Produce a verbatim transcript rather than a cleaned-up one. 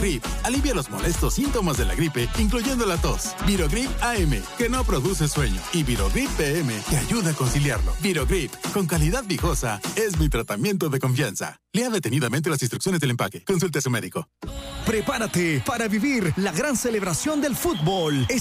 Virogrip alivia los molestos síntomas de la gripe, incluyendo la tos. Virogrip A M, que no produce sueño. Y Virogrip P M, que ayuda a conciliarlo. Virogrip, con calidad viejosa, es mi tratamiento de confianza. Lea detenidamente las instrucciones del empaque. Consulte a su médico. Prepárate para vivir la gran celebración del fútbol.